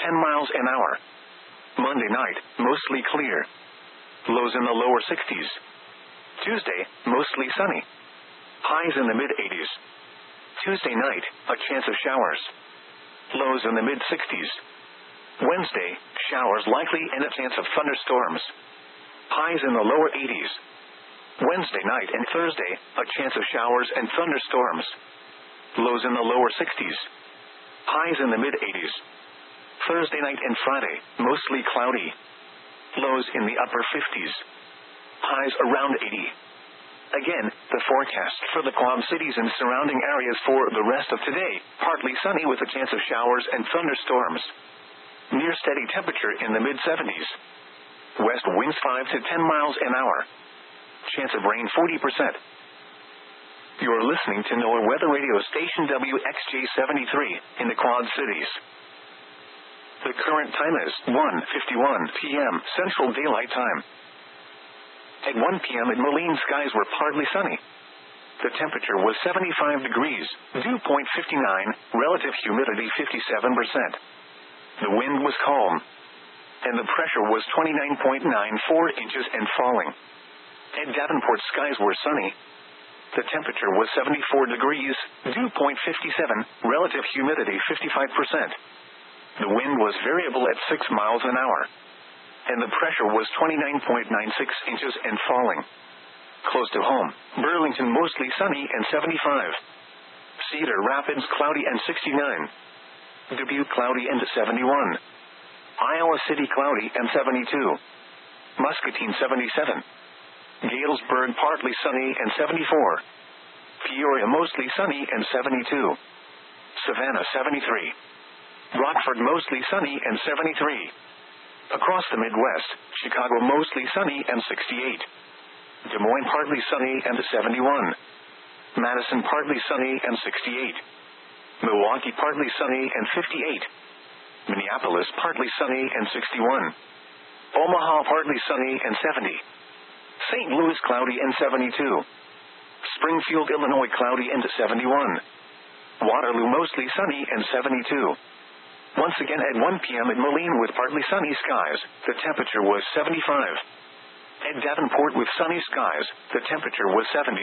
10 miles an hour. Monday night, mostly clear. Lows in the lower 60s. Tuesday, mostly sunny. Highs in the mid-80s. Tuesday night, a chance of showers. Lows in the mid-60s. Wednesday, showers likely and a chance of thunderstorms. Highs in the lower 80s. Wednesday night and Thursday, a chance of showers and thunderstorms. Lows in the lower 60s. Highs in the mid-80s. Thursday night and Friday, mostly cloudy. Lows in the upper 50s. Highs around 80. Again, the forecast for the Quad Cities and surrounding areas for the rest of today, partly sunny with a chance of showers and thunderstorms. Near steady temperature in the mid-70s. West winds 5 to 10 miles an hour. Chance of rain 40%. You're listening to NOAA Weather Radio Station WXJ73 in the Quad Cities. The current time is 1:51 p.m. Central Daylight Time. At 1 p.m. at Moline, skies were partly sunny. The temperature was 75 degrees, dew point 59, relative humidity 57%. The wind was calm, and the pressure was 29.94 inches and falling. At Davenport, skies were sunny. The temperature was 74 degrees, dew point 57, relative humidity 55%. The wind was variable at 6 miles an hour, and the pressure was 29.96 inches and falling. Close to home, Burlington mostly sunny and 75. Cedar Rapids cloudy and 69. Dubuque cloudy and 71. Iowa City cloudy and 72. Muscatine 77. Galesburg partly sunny and 74. Peoria mostly sunny and 72. Savannah 73. Rockford mostly sunny and 73. Across the Midwest, Chicago mostly sunny and 68. Des Moines partly sunny and 71. Madison partly sunny and 68. Milwaukee partly sunny and 58. Minneapolis partly sunny and 61. Omaha partly sunny and 70. St. Louis cloudy and 72. Springfield, Illinois cloudy and 71. Waterloo mostly sunny and 72. Once again at 1 p.m. at Moline with partly sunny skies, the temperature was 75. At Davenport with sunny skies, the temperature was 74.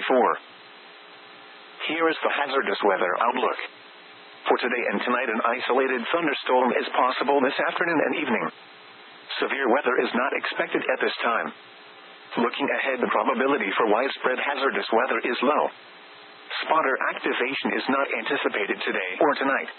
Here is the hazardous weather outlook. For today and tonight, an isolated thunderstorm is possible this afternoon and evening. Severe weather is not expected at this time. Looking ahead, the probability for widespread hazardous weather is low. Spotter activation is not anticipated today or tonight.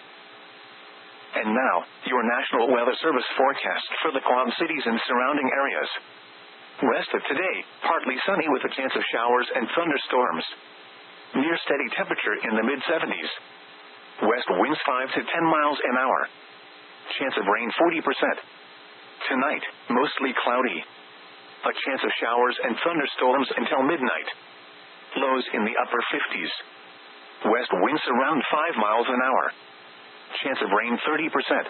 And now, your National Weather Service forecast for the Quad Cities and surrounding areas. Rest of today, partly sunny with a chance of showers and thunderstorms. Near steady temperature in the mid-70s. West winds 5 to 10 miles an hour. Chance of rain 40%. Tonight, mostly cloudy. A chance of showers and thunderstorms until midnight. Lows in the upper 50s. West winds around 5 miles an hour. Chance of rain 30%.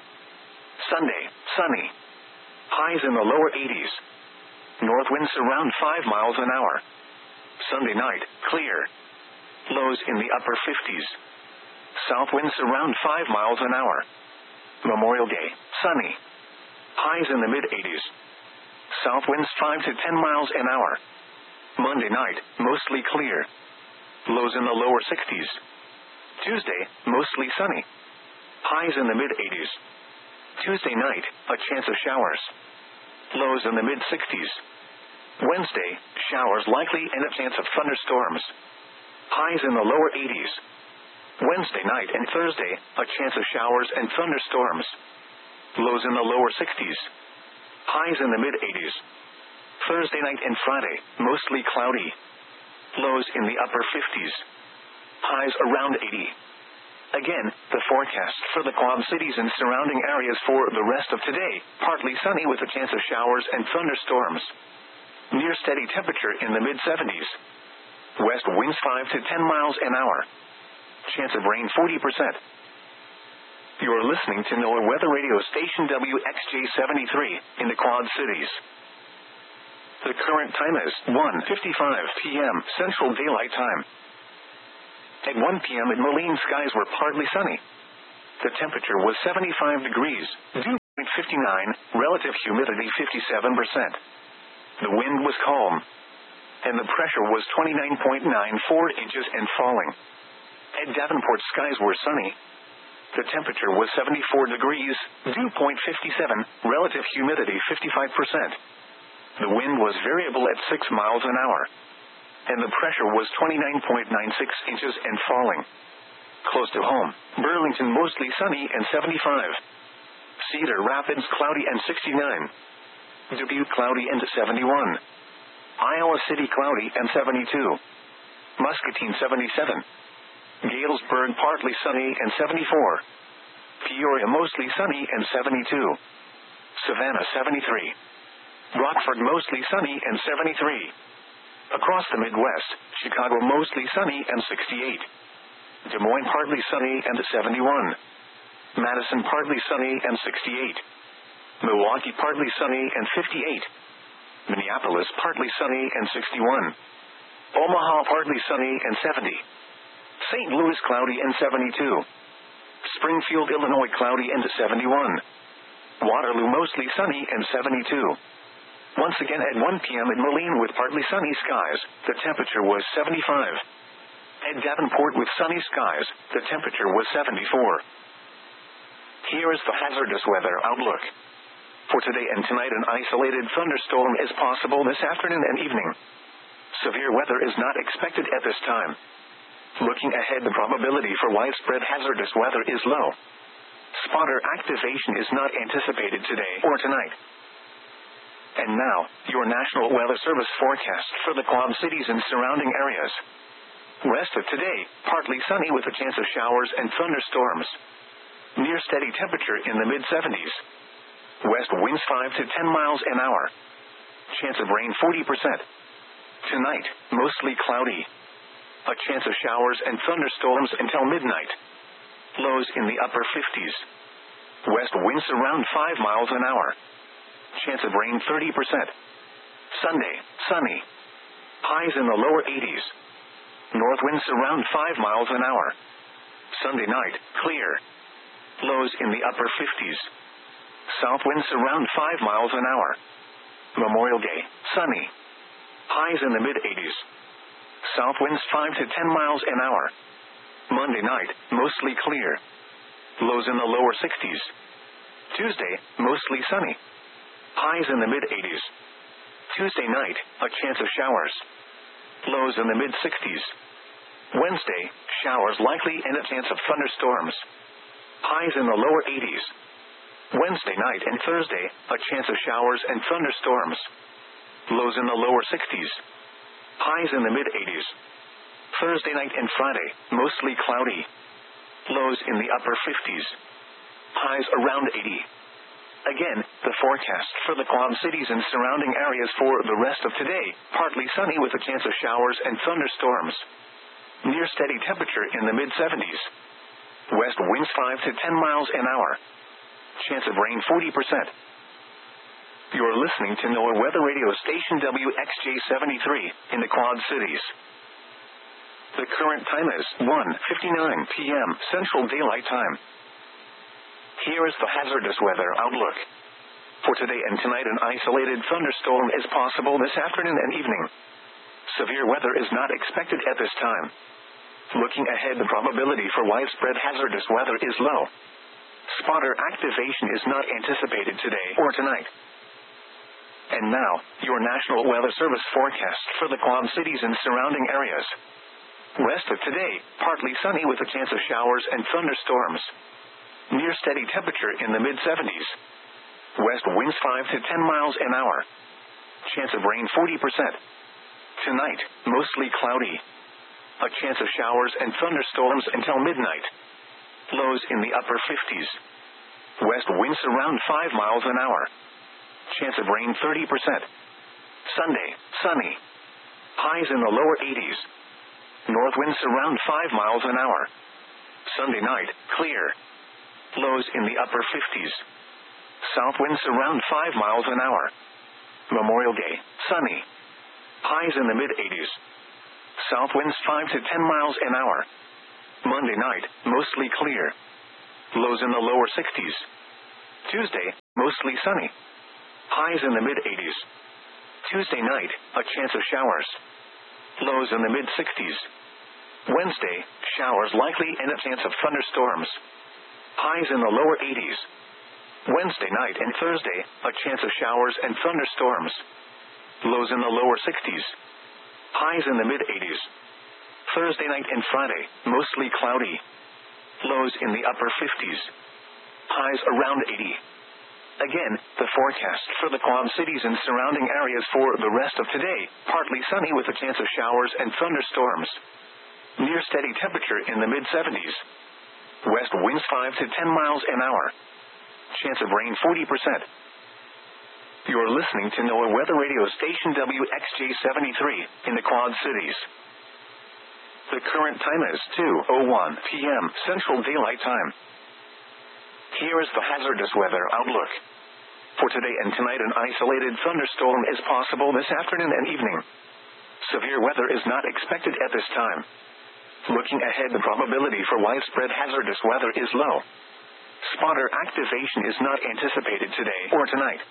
Sunday, sunny. Highs in the lower 80s. North winds around 5 miles an hour. Sunday night, clear. Lows in the upper 50s. South winds around 5 miles an hour. Memorial Day, sunny. Highs in the mid-80s. South winds 5 to 10 miles an hour. Monday night, mostly clear. Lows in the lower 60s. Tuesday, mostly sunny. Highs in the mid-80s. Tuesday night, a chance of showers. Lows in the mid-60s. Wednesday, showers likely and a chance of thunderstorms. Highs in the lower 80s. Wednesday night and Thursday, a chance of showers and thunderstorms. Lows in the lower 60s. Highs in the mid-80s. Thursday night and Friday, mostly cloudy. Lows in the upper 50s. Highs around 80. Again, the forecast for the Quad Cities and surrounding areas for the rest of today, partly sunny with a chance of showers and thunderstorms. Near steady temperature in the mid-70s. West winds 5 to 10 miles an hour. Chance of rain 40%. You're listening to NOAA Weather Radio Station WXJ73 in the Quad Cities. The current time is 1:55 p.m. Central Daylight Time. At 1 p.m. at Moline, skies were partly sunny. The temperature was 75 degrees, dew point relative humidity 57%. The wind was calm, and the pressure was 29.94 inches and falling. At Davenport, skies were sunny. The temperature was 74 degrees, dew point 57, relative humidity 55%. The wind was variable at 6 miles an hour, and the pressure was 29.96 inches and falling. Close to home, Burlington mostly sunny and 75. Cedar Rapids cloudy and 69. Dubuque cloudy and 71. Iowa City cloudy and 72. Muscatine 77. Galesburg partly sunny and 74. Peoria mostly sunny and 72. Savannah 73. Rockford mostly sunny and 73. Across the Midwest, Chicago mostly sunny and 68. Des Moines partly sunny and 71. Madison partly sunny and 68. Milwaukee partly sunny and 58. Minneapolis partly sunny and 61. Omaha partly sunny and 70. St. Louis cloudy and 72. Springfield, Illinois cloudy and 71. Waterloo mostly sunny and 72. Once again at 1 p.m. in Moline with partly sunny skies, the temperature was 75. At Davenport with sunny skies, the temperature was 74. Here is the hazardous weather outlook. For today and tonight, an isolated thunderstorm is possible this afternoon and evening. Severe weather is not expected at this time. Looking ahead, the probability for widespread hazardous weather is low. Spotter activation is not anticipated today or tonight. And now, your National Weather Service forecast for the Quad Cities and surrounding areas. Rest of today, partly sunny with a chance of showers and thunderstorms. Near steady temperature in the mid-70s. West winds 5 to 10 miles an hour. Chance of rain 40%. Tonight, mostly cloudy. A chance of showers and thunderstorms until midnight. Lows in the upper 50s. West winds around 5 miles an hour. Chance of rain 30%. Sunday, sunny. Highs in the lower 80s. North winds around 5 miles an hour. Sunday night, clear. Lows in the upper 50s. South winds around 5 miles an hour. Memorial Day, sunny. Highs in the mid-80s. South winds 5 to 10 miles an hour. Monday night, mostly clear. Lows in the lower 60s. Tuesday, mostly sunny. Highs in the mid-80s. Tuesday night, a chance of showers. Lows in the mid-60s. Wednesday, showers likely and a chance of thunderstorms. Highs in the lower 80s. Wednesday night and Thursday, a chance of showers and thunderstorms. Lows in the lower 60s. Highs in the mid-80s. Thursday night and Friday, mostly cloudy. Lows in the upper 50s. Highs around 80. Again, the forecast for the Quad Cities and surrounding areas for the rest of today, partly sunny with a chance of showers and thunderstorms. Near steady temperature in the mid-70s. West winds 5 to 10 miles an hour. Chance of rain 40%. You're listening to NOAA Weather Radio Station WXJ-73 in the Quad Cities. The current time is 1:59 p.m. Central Daylight Time. Here is the hazardous weather outlook. For today and tonight, an isolated thunderstorm is possible this afternoon and evening. Severe weather is not expected at this time. Looking ahead, the probability for widespread hazardous weather is low. Spotter activation is not anticipated today or tonight. And now, your National Weather Service forecast for the Quad Cities and surrounding areas. Rest of today, partly sunny with a chance of showers and thunderstorms. Near steady temperature in the mid-70s. West winds 5 to 10 miles an hour. Chance of rain 40%. Tonight, mostly cloudy. A chance of showers and thunderstorms until midnight. Lows in the upper 50s. West winds around 5 miles an hour. Chance of rain 30%. Sunday, sunny. Highs in the lower 80s. North winds around 5 miles an hour. Sunday night, clear. Lows in the upper 50s. South winds around 5 miles an hour. Memorial Day, sunny. Highs in the mid-80s. South winds 5 to 10 miles an hour. Monday night, mostly clear. Lows in the lower 60s. Tuesday, mostly sunny. Highs in the mid-80s. Tuesday night, a chance of showers. Lows in the mid-60s. Wednesday, showers likely and a chance of thunderstorms. Highs in the lower 80s. Wednesday night and Thursday, a chance of showers and thunderstorms. Lows in the lower 60s. Highs in the mid-80s. Thursday night and Friday, mostly cloudy. Lows in the upper 50s. Highs around 80. Again, the forecast for the Quad Cities and surrounding areas for the rest of today, partly sunny with a chance of showers and thunderstorms. Near steady temperature in the mid-70s. West winds 5 to 10 miles an hour. Chance of rain 40%. You're listening to NOAA Weather Radio Station WXJ73 in the Quad Cities. The current time is 2:01 p.m. Central Daylight Time. Here is the hazardous weather outlook. For today and tonight, an isolated thunderstorm is possible this afternoon and evening. Severe weather is not expected at this time. Looking ahead, the probability for widespread hazardous weather is low. Spotter activation is not anticipated today or tonight.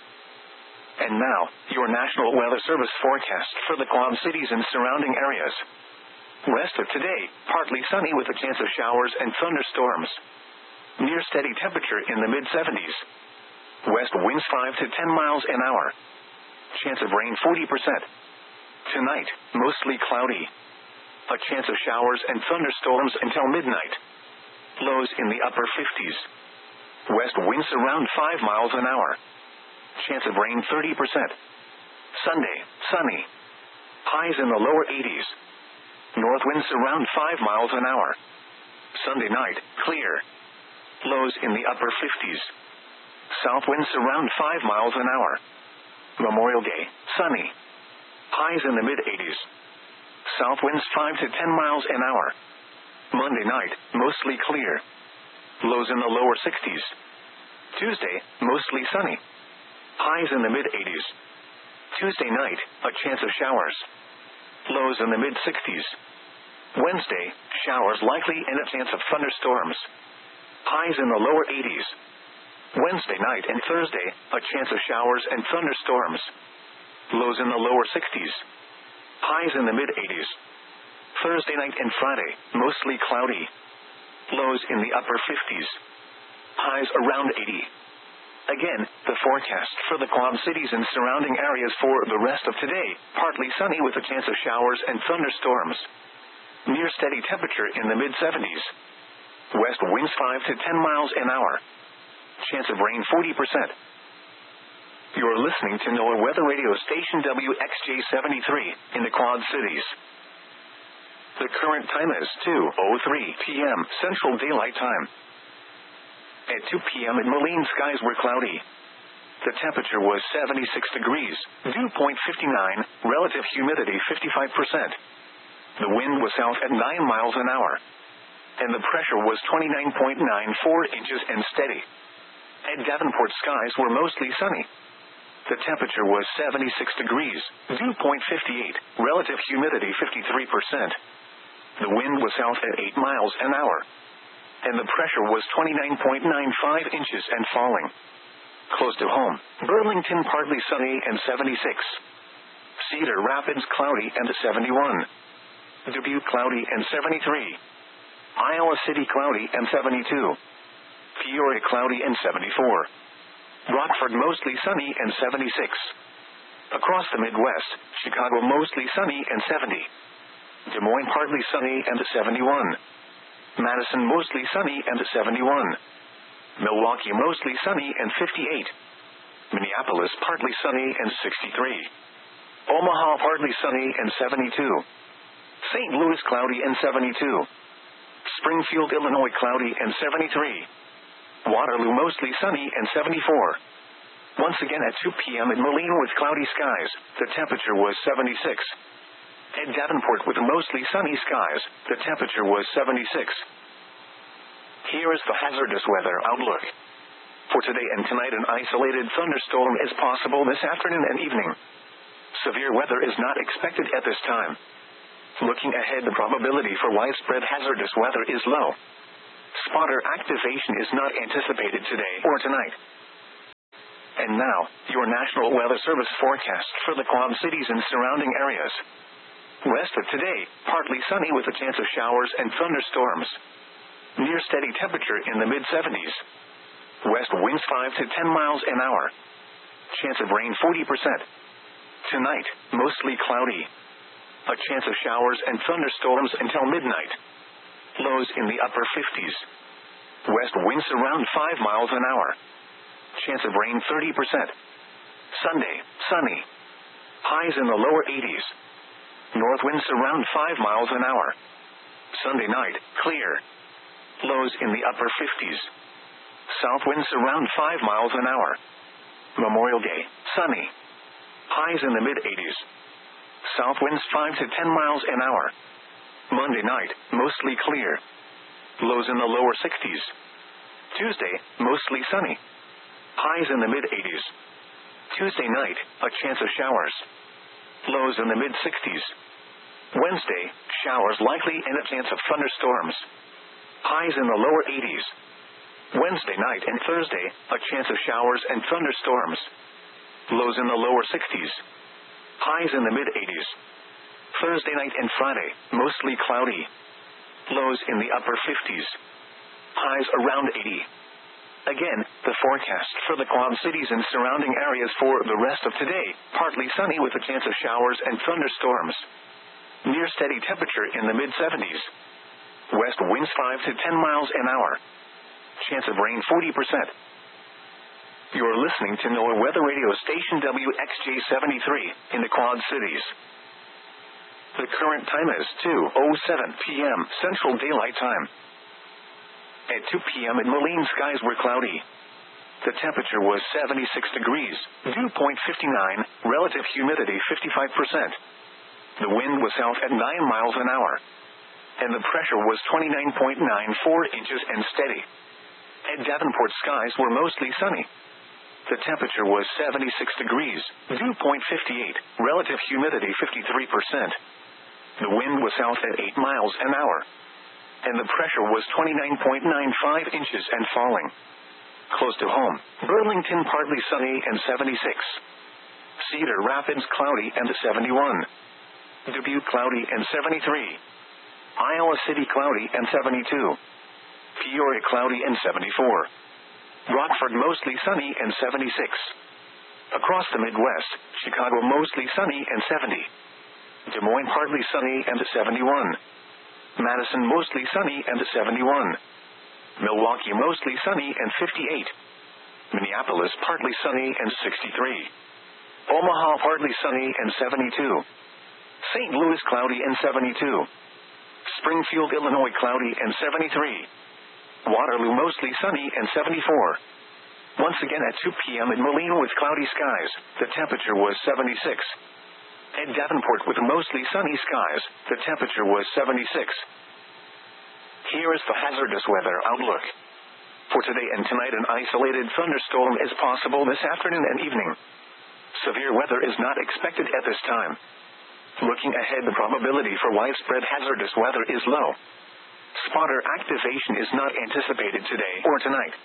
And now, your National Weather Service forecast for the Quad Cities and surrounding areas. Rest of today, partly sunny with a chance of showers and thunderstorms. Near steady temperature in the mid-70s. West winds 5 to 10 miles an hour. Chance of rain 40%. Tonight, mostly cloudy. A chance of showers and thunderstorms until midnight. Lows in the upper 50s. West winds around 5 miles an hour. Chance of rain 30%. Sunday, sunny. Highs in the lower 80s. North winds around 5 miles an hour. Sunday night, clear. Lows in the upper 50s. South winds around 5 miles an hour. Memorial Day, sunny. Highs in the mid-80s. South winds 5 to 10 miles an hour. Monday night, mostly clear. Lows in the lower 60s. Tuesday, mostly sunny. Highs in the mid-80s. Tuesday night, a chance of showers. Lows in the mid-60s. Wednesday, showers likely and a chance of thunderstorms. Highs in the lower 80s. Wednesday night and Thursday, a chance of showers and thunderstorms. Lows in the lower 60s. Highs in the mid-80s. Thursday night and Friday, mostly cloudy. Lows in the upper 50s. Highs around 80. Again, the forecast for the Quad Cities and surrounding areas for the rest of today, partly sunny with a chance of showers and thunderstorms. Near steady temperature in the mid-70s. West winds 5 to 10 miles an hour. Chance of rain 40%. You're listening to NOAA Weather Radio Station WXJ73 in the Quad Cities. The current time is 2:03 p.m. Central Daylight Time. At 2 p.m. in Moline, skies were cloudy. The temperature was 76 degrees, dew point 59, relative humidity 55%. The wind was south at 9 miles an hour. And the pressure was 29.94 inches and steady. At Davenport, skies were mostly sunny. The temperature was 76 degrees, dew point 58, relative humidity 53%. The wind was south at 8 miles an hour. And the pressure was 29.95 inches and falling. Close to home, Burlington partly sunny and 76. Cedar Rapids cloudy and 71. Dubuque cloudy and 73. Iowa City cloudy and 72. Peoria cloudy and 74. Rockford mostly sunny and 76. Across the Midwest, Chicago mostly sunny and 70. Des Moines partly sunny and 71. Madison mostly sunny and 71. Milwaukee mostly sunny and 58. Minneapolis partly sunny and 63. Omaha partly sunny and 72. St. Louis cloudy and 72. Springfield, Illinois cloudy and 73. Waterloo mostly sunny and 74. Once again at 2 p.m. in Moline with cloudy skies, the temperature was 76. At Davenport with mostly sunny skies, the temperature was 76. Here is the hazardous weather outlook. For today and tonight, an isolated thunderstorm is possible this afternoon and evening. Severe weather is not expected at this time. Looking ahead, the probability for widespread hazardous weather is low. Spotter activation is not anticipated today or tonight. And now, your National Weather Service forecast for the Quad Cities and surrounding areas. West of today, partly sunny with a chance of showers and thunderstorms. Near steady temperature in the mid-70s. West winds 5 to 10 miles an hour. Chance of rain 40%. Tonight, mostly cloudy. A chance of showers and thunderstorms until midnight. Lows in the upper 50s. West winds around 5 miles an hour. Chance of rain 30%. Sunday, sunny. Highs in the lower 80s. North winds around 5 miles an hour. Sunday night, clear. Lows in the upper 50s. South winds around 5 miles an hour. Memorial Day, sunny. Highs in the mid-80s. South winds 5 to 10 miles an hour. Monday night, mostly clear. Lows in the lower 60s. Tuesday, mostly sunny. Highs in the mid-80s. Tuesday night, a chance of showers. Lows in the mid-60s. Wednesday, showers likely and a chance of thunderstorms. Highs in the lower 80s. Wednesday night and Thursday, a chance of showers and thunderstorms. Lows in the lower 60s. Highs in the mid-80s. Thursday night and Friday, mostly cloudy. Lows in the upper 50s. Highs around 80. Again, the forecast for the Quad Cities and surrounding areas for the rest of today, partly sunny with a chance of showers and thunderstorms. Near steady temperature in the mid-70s. West winds 5 to 10 miles an hour. Chance of rain 40%. You're listening to NOAA Weather Radio Station WXJ73 in the Quad Cities. The current time is 2:07 p.m. Central Daylight Time. At 2 p.m. in Moline, skies were cloudy. The temperature was 76 degrees, dew point 59, relative humidity 55%. The wind was south at 9 miles an hour. And the pressure was 29.94 inches and steady. At Davenport, skies were mostly sunny. The temperature was 76 degrees, dew point 58, relative humidity 53%. The wind was south at 8 miles an hour. And the pressure was 29.95 inches and falling. Close to home, Burlington partly sunny and 76. Cedar Rapids cloudy and 71. Dubuque cloudy and 73. Iowa City cloudy and 72. Peoria cloudy and 74. Rockford mostly sunny and 76. Across the Midwest, Chicago mostly sunny and 70. Des Moines partly sunny and 71. Madison mostly sunny and 71. Milwaukee mostly sunny and 58. Minneapolis partly sunny and 63. Omaha partly sunny and 72. St. Louis cloudy and 72. Springfield, Illinois cloudy and 73. Waterloo mostly sunny and 74. Once again at 2 p.m. in Moline with cloudy skies, the temperature was 76. At Davenport with mostly sunny skies, the temperature was 76. Here is the hazardous weather outlook. For today and tonight, an isolated thunderstorm is possible this afternoon and evening. Severe weather is not expected at this time. Looking ahead, the probability for widespread hazardous weather is low. Spotter activation is not anticipated today or tonight.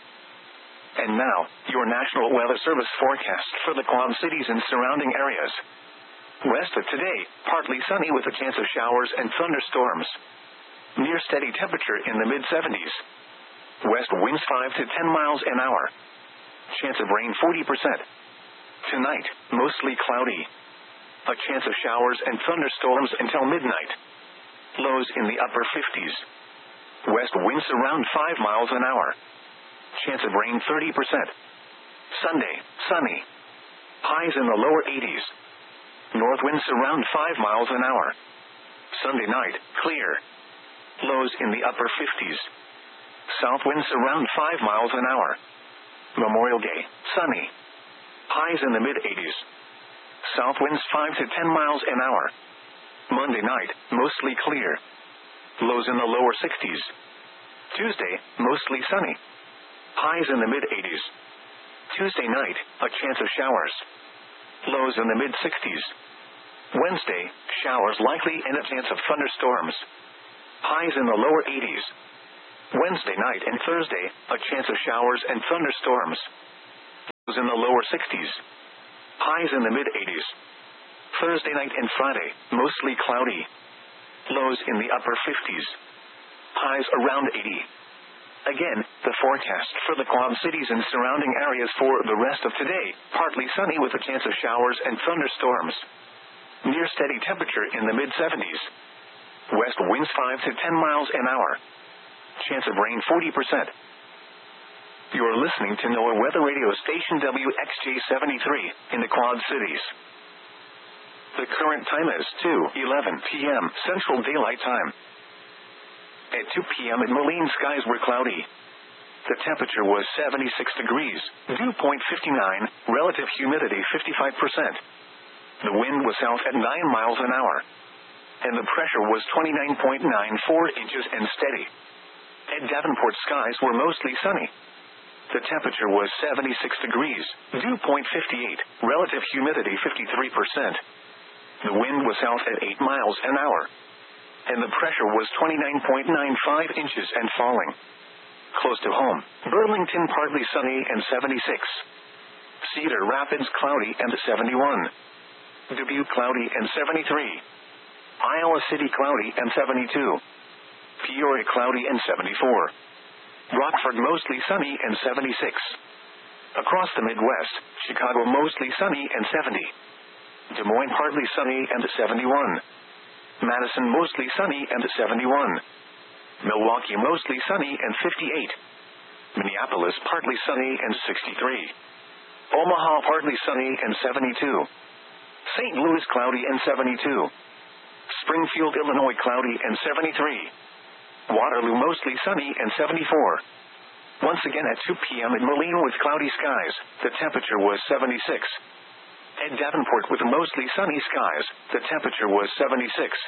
And now, your National Weather Service forecast for the Quad Cities and surrounding areas. West of today, partly sunny with a chance of showers and thunderstorms. Near steady temperature in the mid-70s. West winds 5 to 10 miles an hour. Chance of rain 40%. Tonight, mostly cloudy. A chance of showers and thunderstorms until midnight. Lows in the upper 50s. West winds around 5 miles an hour. Chance of rain 30%. Sunday, sunny. Highs in the lower 80s. North winds around 5 miles an hour. Sunday night, clear. Lows in the upper 50s. South winds around 5 miles an hour. Memorial Day, sunny. Highs in the mid-80s. South winds 5 to 10 miles an hour. Monday night, mostly clear. Lows in the lower 60s. Tuesday, mostly sunny. Highs in the mid-80s. Tuesday night, a chance of showers. Lows in the mid-60s. Wednesday, showers likely and a chance of thunderstorms. Highs in the lower 80s. Wednesday night and Thursday, a chance of showers and thunderstorms. Lows in the lower 60s. Highs in the mid-80s. Thursday night and Friday, mostly cloudy. Lows in the upper 50s. Highs around 80. Again, the forecast for the Quad Cities and surrounding areas for the rest of today, partly sunny with a chance of showers and thunderstorms. Near steady temperature in the mid-70s. West winds 5 to 10 miles an hour. Chance of rain 40%. You're listening to NOAA Weather Radio Station WXJ73 in the Quad Cities. The current time is 2:11 p.m. Central Daylight Time. At 2 p.m. in Moline, skies were cloudy. The temperature was 76 degrees, dew point 59, relative humidity 55%. The wind was south at 9 miles an hour. And the pressure was 29.94 inches and steady. At Davenport, skies were mostly sunny. The temperature was 76 degrees, dew point 58, relative humidity 53%. The wind was south at 8 miles an hour. And the pressure was 29.95 inches and falling. Close to home, Burlington partly sunny and 76. Cedar Rapids cloudy and 71. Dubuque cloudy and 73. Iowa City cloudy and 72. Peoria cloudy and 74. Rockford mostly sunny and 76. Across the Midwest, Chicago mostly sunny and 70. Des Moines partly sunny and 71. Madison mostly sunny and 71. Milwaukee mostly sunny and 58. Minneapolis partly sunny and 63. Omaha partly sunny and 72. St. Louis cloudy and 72. Springfield, Illinois cloudy and 73. Waterloo mostly sunny and 74. Once again at 2 p.m. in Moline with cloudy skies, the temperature was 76. At Davenport with mostly sunny skies, the temperature was 76.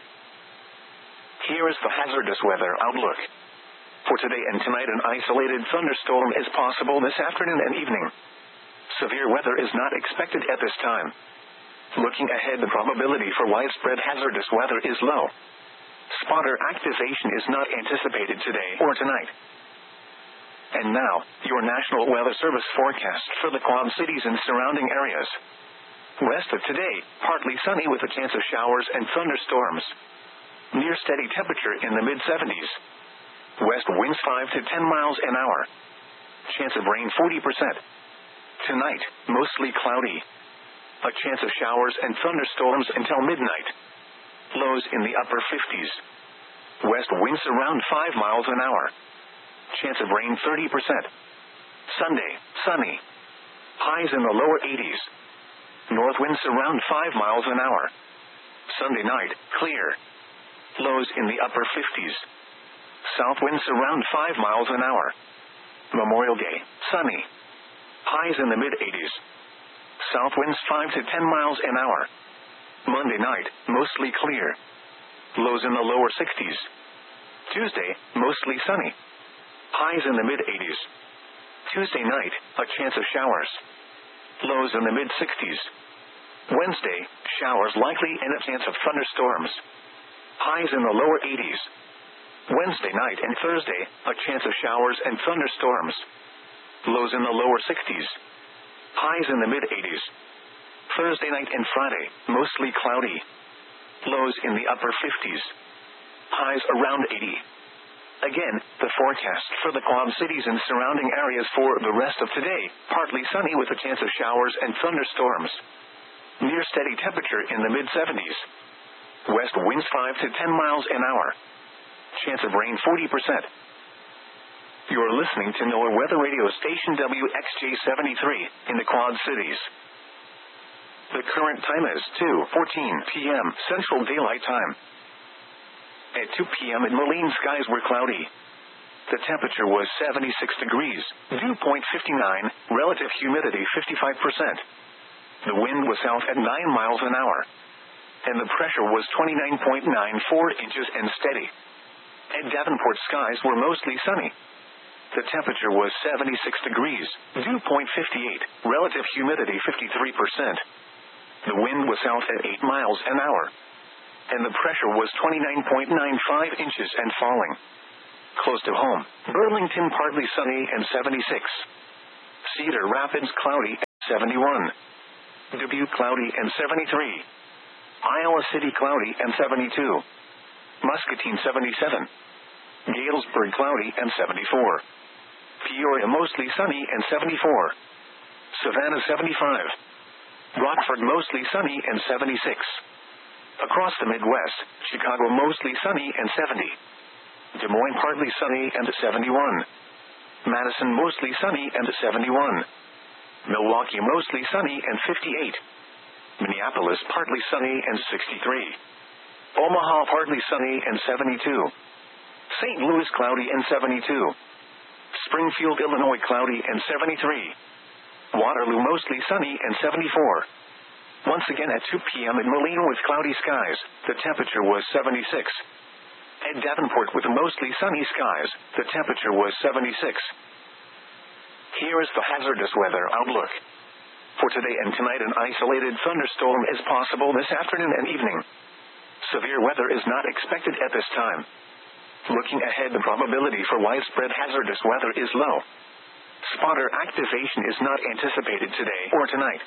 Here is the hazardous weather outlook. For today and tonight, an isolated thunderstorm is possible this afternoon and evening. Severe weather is not expected at this time. Looking ahead, the probability for widespread hazardous weather is low. Spotter activation is not anticipated today or tonight. And now, your National Weather Service forecast for the Quad Cities and surrounding areas. Rest of today, partly sunny with a chance of showers and thunderstorms. Near steady temperature in the mid-70s. West winds 5 to 10 miles an hour. Chance of rain 40%. Tonight, mostly cloudy. A chance of showers and thunderstorms until midnight. Lows in the upper 50s. West winds around 5 miles an hour. Chance of rain 30%. Sunday, sunny. Highs in the lower 80s. North winds around 5 miles an hour. Sunday night, clear. Lows in the upper 50s. South winds around 5 miles an hour. Memorial Day, sunny. Highs in the mid-80s. South winds 5 to 10 miles an hour. Monday night, mostly clear. Lows in the lower 60s. Tuesday, mostly sunny. Highs in the mid-80s. Tuesday night, a chance of showers. Lows in the mid-60s. Wednesday, showers likely and a chance of thunderstorms. Highs in the lower 80s. Wednesday night and Thursday, a chance of showers and thunderstorms. Lows in the lower 60s. Highs in the mid-80s. Thursday night and Friday, mostly cloudy. Lows in the upper 50s. Highs around 80. Again, the forecast for the Quad Cities and surrounding areas for the rest of today, partly sunny with a chance of showers and thunderstorms. Near steady temperature in the mid-70s. West winds 5 to 10 miles an hour. Chance of rain 40%. You're listening to NOAA Weather Radio Station WXJ73 in the Quad Cities. The current time is 2:14 p.m. Central Daylight Time. At 2 p.m. in Moline, skies were cloudy. The temperature was 76 degrees, dew point 59, relative humidity 55%. The wind was south at 9 miles an hour. And the pressure was 29.94 inches and steady. At Davenport, skies were mostly sunny. The temperature was 76 degrees, dew point 58, relative humidity 53%. The wind was south at 8 miles an hour. And the pressure was 29.95 inches and falling. Close to home, Burlington partly sunny and 76. Cedar Rapids cloudy 71. Dubuque cloudy and 73. Iowa City cloudy and 72. Muscatine 77. Galesburg cloudy and 74. Peoria mostly sunny and 74. Savannah 75. Rockford mostly sunny and 76. Across the Midwest, Chicago mostly sunny and 70. Des Moines partly sunny and 71. Madison mostly sunny and 71. Milwaukee mostly sunny and 58. Minneapolis partly sunny and 63. Omaha partly sunny and 72. St. Louis cloudy and 72. Springfield, Illinois cloudy and 73. Waterloo mostly sunny and 74. Once again at 2 p.m. in Moline with cloudy skies, the temperature was 76. At Davenport with mostly sunny skies, the temperature was 76. Here is the hazardous weather outlook. For today and tonight, an isolated thunderstorm is possible this afternoon and evening. Severe weather is not expected at this time. Looking ahead, the probability for widespread hazardous weather is low. Spotter activation is not anticipated today or tonight.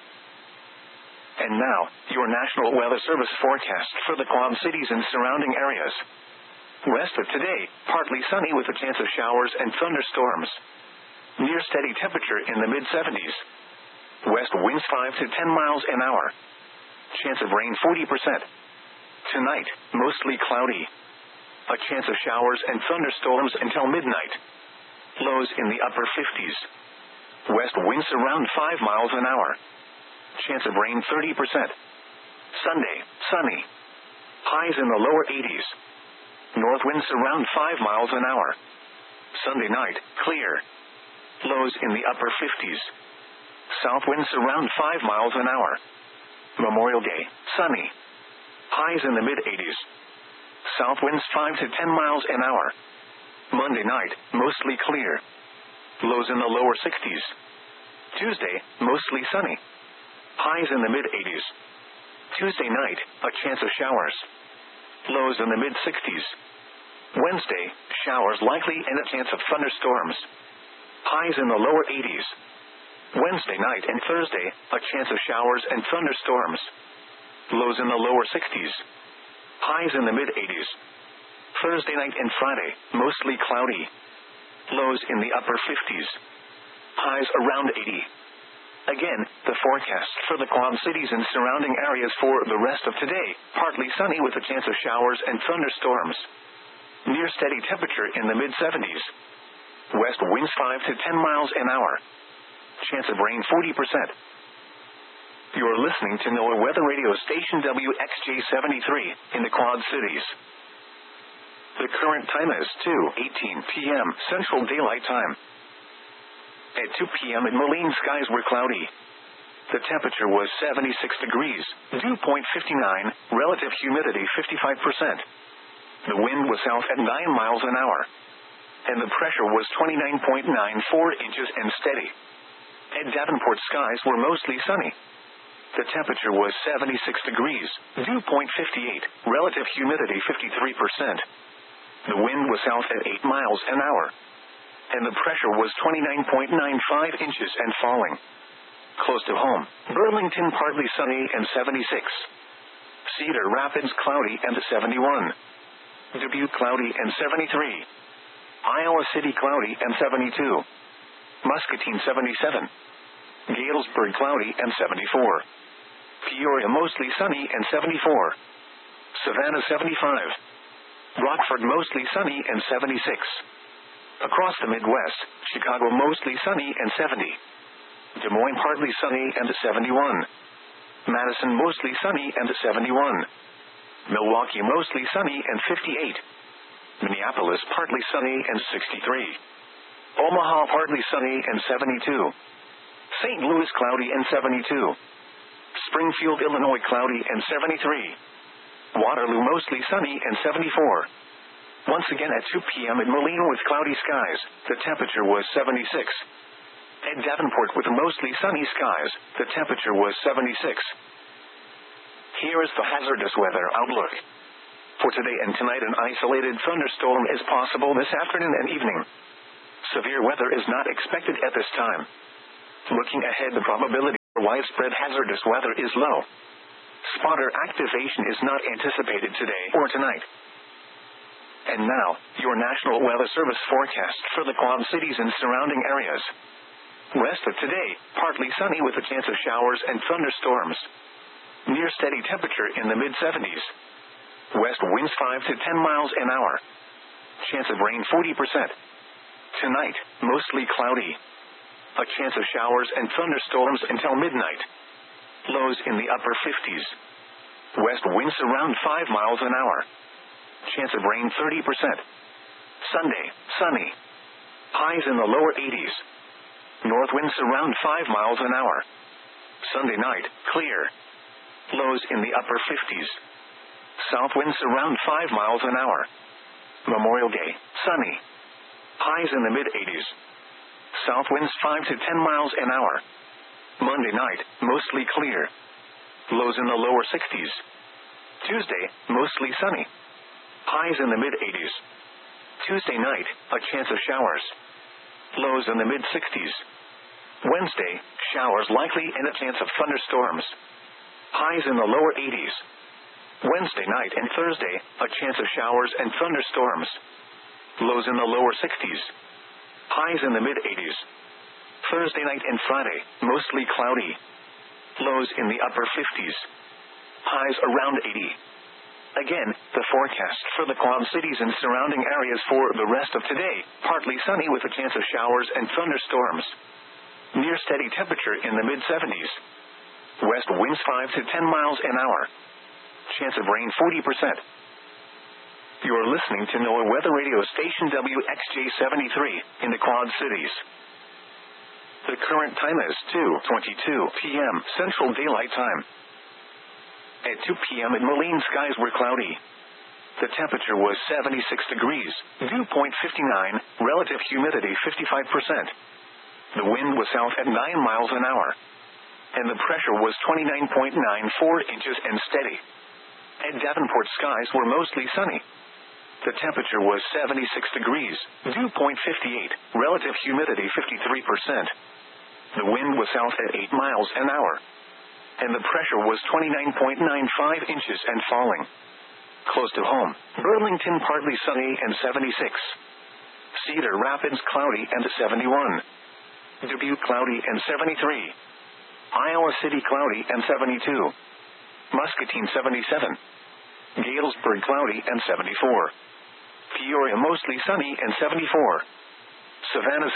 And now, your National Weather Service forecast for the Quad Cities and surrounding areas. Rest of today, partly sunny with a chance of showers and thunderstorms. Near steady temperature in the mid-70s. West winds 5 to 10 miles an hour. Chance of rain 40%. Tonight, mostly cloudy. A chance of showers and thunderstorms until midnight. Lows in the upper 50s. West winds around 5 miles an hour. Chance of rain 30%. Sunday, sunny. Highs in the lower 80s. North winds around 5 miles an hour. Sunday night, clear. Lows in the upper 50s. South winds around 5 miles an hour. Memorial Day, sunny. Highs in the mid-80s. South winds 5 to 10 miles an hour. Monday night, mostly clear. Lows in the lower 60s. Tuesday, mostly sunny. Highs in the mid-80s. Tuesday night, a chance of showers. Lows in the mid-60s. Wednesday, showers likely and a chance of thunderstorms. Highs in the lower 80s. Wednesday night and Thursday, a chance of showers and thunderstorms. Lows in the lower 60s. Highs in the mid-80s. Thursday night and Friday, mostly cloudy. Lows in the upper 50s. Highs around 80. Again, the forecast for the Quad Cities and surrounding areas for the rest of today, partly sunny with a chance of showers and thunderstorms. Near steady temperature in the mid-70s. West winds 5 to 10 miles an hour. Chance of rain 40%. You're listening to NOAA Weather Radio Station WXJ-73 in the Quad Cities. The current time is 2:18 p.m. Central Daylight Time. At 2 p.m. in Moline, skies were cloudy. The temperature was 76 degrees, dew point 59, relative humidity 55%. The wind was south at 9 miles an hour. And the pressure was 29.94 inches and steady. At Davenport, skies were mostly sunny. The temperature was 76 degrees, dew point 58, relative humidity 53%. The wind was south at 8 miles an hour. And the pressure was 29.95 inches and falling. Close to home, Burlington partly sunny and 76. Cedar Rapids cloudy and 71. Dubuque cloudy and 73. Iowa City cloudy and 72. Muscatine 77. Galesburg cloudy and 74. Peoria mostly sunny and 74. Savannah 75. Rockford mostly sunny and 76. Across the Midwest, Chicago mostly sunny and 70. Des Moines partly sunny and 71. Madison mostly sunny and 71. Milwaukee mostly sunny and 58. Minneapolis partly sunny and 63. Omaha partly sunny and 72. St. Louis cloudy and 72. Springfield, Illinois cloudy and 73. Waterloo mostly sunny and 74. Once again at 2 p.m. in Moline with cloudy skies, the temperature was 76. At Davenport with mostly sunny skies, the temperature was 76. Here is the hazardous weather outlook. For today and tonight, an isolated thunderstorm is possible this afternoon and evening. Severe weather is not expected at this time. Looking ahead, the probability Widespread hazardous weather is low. Spotter activation is not anticipated today or tonight. And now, your National Weather Service forecast for the Quad Cities and surrounding areas. Rest of today, partly sunny with a chance of showers and thunderstorms. Near steady temperature in the mid-70s. West winds 5 to 10 miles an hour. Chance of rain 40%. Tonight, mostly cloudy. A chance of showers and thunderstorms until midnight. Lows in the upper 50s. West winds around 5 miles an hour. Chance of rain 30%. Sunday, sunny. Highs in the lower 80s. North winds around 5 miles an hour. Sunday night, clear. Lows in the upper 50s. South winds around 5 miles an hour. Memorial Day, sunny. Highs in the mid-80s. South winds 5 to 10 miles an hour. Monday night, mostly clear. Lows in the lower 60s. Tuesday, mostly sunny. Highs in the mid-80s. Tuesday night, a chance of showers. Lows in the mid-60s. Wednesday, showers likely and a chance of thunderstorms. Highs in the lower 80s. Wednesday night and Thursday, a chance of showers and thunderstorms. Lows in the lower 60s. Highs in the mid-80s. Thursday night and Friday, mostly cloudy. Lows in the upper 50s. Highs around 80. Again, the forecast for the Quad Cities and surrounding areas for the rest of today, partly sunny with a chance of showers and thunderstorms. Near steady temperature in the mid-70s. West winds 5 to 10 miles an hour. Chance of rain 40%. You're listening to NOAA Weather Radio Station WXJ73 in the Quad Cities. The current time is 2:22 p.m. Central Daylight Time. At 2 p.m. in Moline, skies were cloudy. The temperature was 76 degrees, dew point 59, relative humidity 55%. The wind was south at 9 miles an hour. And the pressure was 29.94 inches and steady. At Davenport, skies were mostly sunny. The temperature was 76 degrees, dew point 58, relative humidity 53%. The wind was south at 8 miles an hour. And the pressure was 29.95 inches and falling. Close to home, Burlington partly sunny and 76. Cedar Rapids cloudy and 71. Dubuque cloudy and 73. Iowa City cloudy and 72. Muscatine 77. Galesburg cloudy and 74. Peoria mostly sunny and 74. Savannah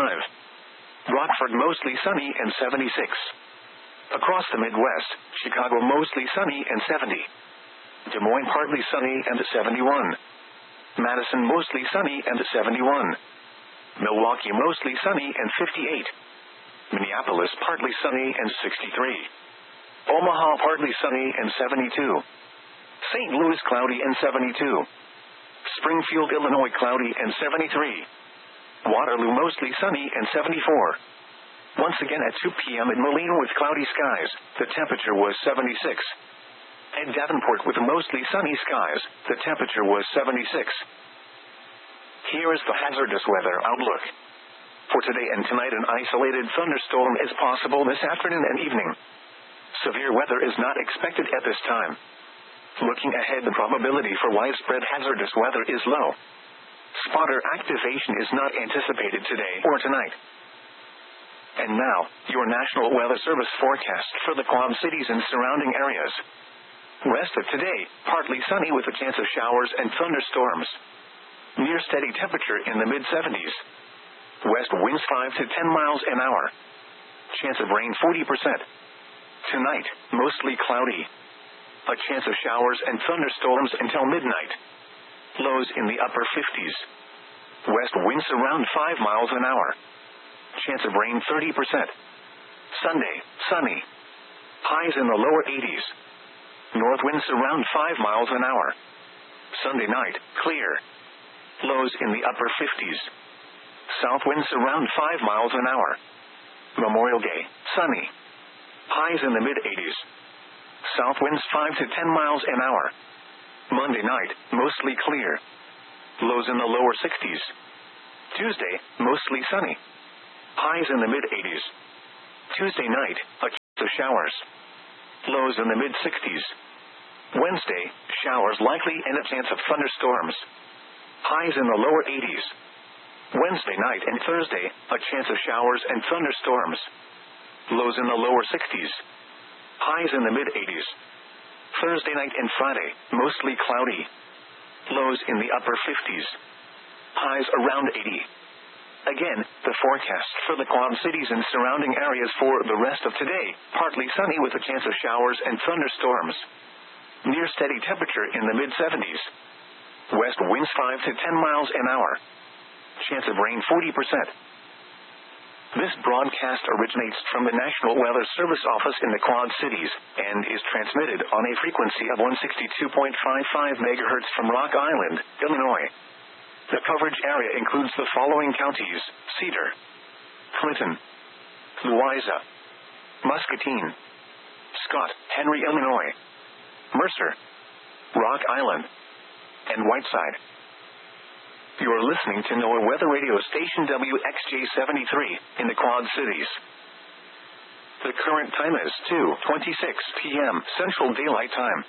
75. Rockford mostly sunny and 76. Across the Midwest, Chicago mostly sunny and 70. Des Moines partly sunny and 71. Madison mostly sunny and 71. Milwaukee mostly sunny and 58. Minneapolis partly sunny and 63. Omaha partly sunny and 72. St. Louis cloudy and 72. Springfield, Illinois cloudy and 73. Waterloo mostly sunny and 74. Once again at 2 p.m. in Moline with cloudy skies, the temperature was 76. At Davenport with mostly sunny skies, the temperature was 76. Here is the hazardous weather outlook. For today and tonight, an isolated thunderstorm is possible this afternoon and evening. Severe weather is not expected at this time. Looking ahead, the probability for widespread hazardous weather is low. Spotter activation is not anticipated today or tonight. And now, your National Weather Service forecast for the Quad Cities and surrounding areas. Rest of today, partly sunny with a chance of showers and thunderstorms. Near steady temperature in the mid-70s. West winds 5 to 10 miles an hour. Chance of rain 40%. Tonight, mostly cloudy. A chance of showers and thunderstorms until midnight. Lows in the upper 50s. West winds around 5 miles an hour. Chance of rain 30%. Sunday, sunny. Highs in the lower 80s. North winds around 5 miles an hour. Sunday night, clear. Lows in the upper 50s. South winds around 5 miles an hour. Memorial Day, sunny. Highs in the mid-80s. South winds 5 to 10 miles an hour. Monday night, mostly clear. Lows in the lower 60s. Tuesday, mostly sunny. Highs in the mid-80s. Tuesday night, a of showers. Lows in the mid-60s. Wednesday, showers likely and a chance of thunderstorms. Highs in the lower 80s. Wednesday night and Thursday, a chance of showers and thunderstorms. Lows in the lower 60s. Highs in the mid-80s. Thursday night and Friday, mostly cloudy. Lows in the upper 50s. Highs around 80. Again, the forecast for the Quad Cities and surrounding areas for the rest of today, partly sunny with a chance of showers and thunderstorms. Near steady temperature in the mid-70s. West winds 5 to 10 miles an hour. Chance of rain 40%. This broadcast originates from the National Weather Service office in the Quad Cities and is transmitted on a frequency of 162.55 MHz from Rock Island, Illinois. The coverage area includes the following counties: Cedar, Clinton, Louisa, Muscatine, Scott, Henry, Illinois, Mercer, Rock Island, and Whiteside. You are listening to NOAA Weather Radio Station WXJ-73 in the Quad Cities. The current time is 2:26 p.m. Central Daylight Time.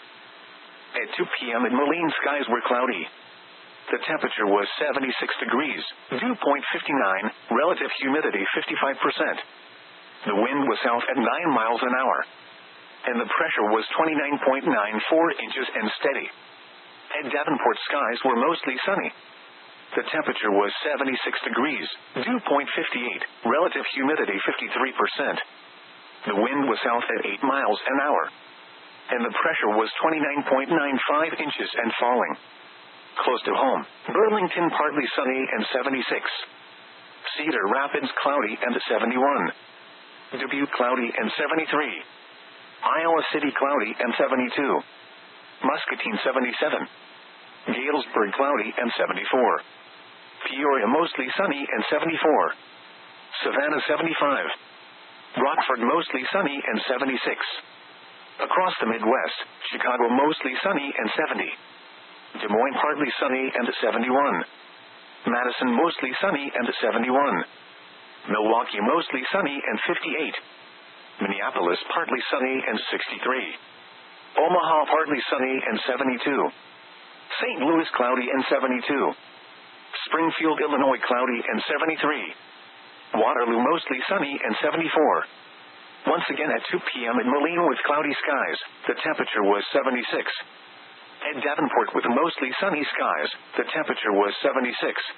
At 2 p.m. in Moline, skies were cloudy. The temperature was 76 degrees, dew point 59, relative humidity 55%. The wind was south at 9 miles an hour. And the pressure was 29.94 inches and steady. At Davenport, skies were mostly sunny. The temperature was 76 degrees, dew point 58, relative humidity 53%. The wind was south at 8 miles an hour. And the pressure was 29.95 inches and falling. Close to home, Burlington partly sunny and 76. Cedar Rapids cloudy and 71. Dubuque cloudy and 73. Iowa City cloudy and 72. Muscatine 77. Galesburg cloudy and 74. Peoria mostly sunny and 74. Savannah 75. Rockford mostly sunny and 76. Across the Midwest, Chicago mostly sunny and 70. Des Moines partly sunny and 71. Madison mostly sunny and 71. Milwaukee mostly sunny and 58. Minneapolis partly sunny and 63. Omaha partly sunny and 72. St. Louis cloudy and 72. Springfield, Illinois cloudy and 73. Waterloo mostly sunny and 74. Once again at 2 p.m. in Moline with cloudy skies, the temperature was 76. At Davenport with mostly sunny skies, the temperature was 76.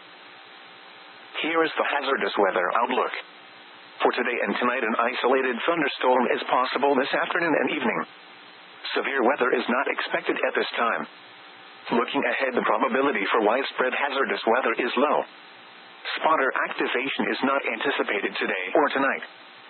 Here is the hazardous weather outlook. For today and tonight, an isolated thunderstorm is possible this afternoon and evening. Severe weather is not expected at this time. Looking ahead, the probability for widespread hazardous weather is low. Spotter activation is not anticipated today or tonight.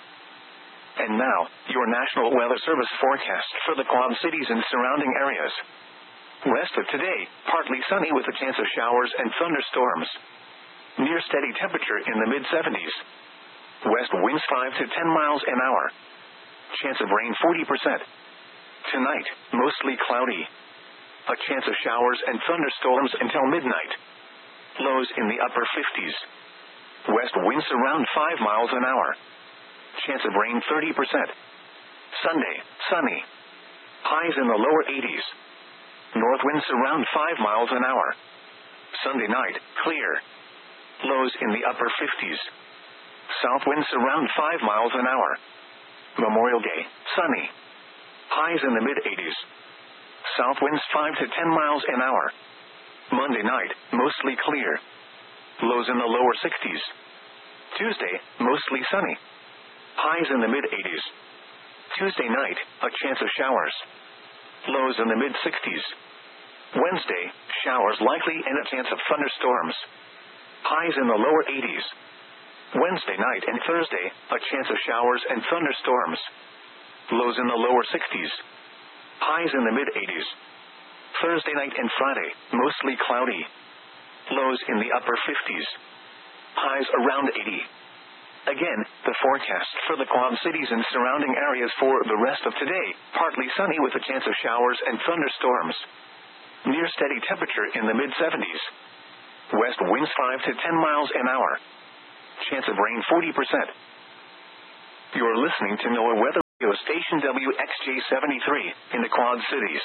And now, your National Weather Service forecast for the Quad Cities and surrounding areas. Rest of today, partly sunny with a chance of showers and thunderstorms. Near steady temperature in the mid-70s. West winds 5 to 10 miles an hour. Chance of rain 40%. Tonight, mostly cloudy. A chance of showers and thunderstorms until midnight. Lows in the upper 50s. West winds around 5 miles an hour. Chance of rain 30%. Sunday, sunny. Highs in the lower 80s. North winds around 5 miles an hour. Sunday night, clear. Lows in the upper 50s. South winds around 5 miles an hour. Memorial Day, sunny. Highs in the mid-80s. South winds 5 to 10 miles an hour. Monday night, mostly clear. Lows in the lower 60s. Tuesday, mostly sunny. Highs in the mid-80s. Tuesday night, a chance of showers. Lows in the mid-60s. Wednesday, showers likely and a chance of thunderstorms. Highs in the lower 80s. Wednesday night and Thursday, a chance of showers and thunderstorms. Lows in the lower 60s. Highs in the mid-80s. Thursday night and Friday, mostly cloudy. Lows in the upper 50s. Highs around 80. Again, the forecast for the Quad Cities and surrounding areas for the rest of today, partly sunny with a chance of showers and thunderstorms. Near steady temperature in the mid-70s. West winds 5 to 10 miles an hour. Chance of rain 40%. You're listening to NOAA Weather radio station WXJ73 in the Quad Cities.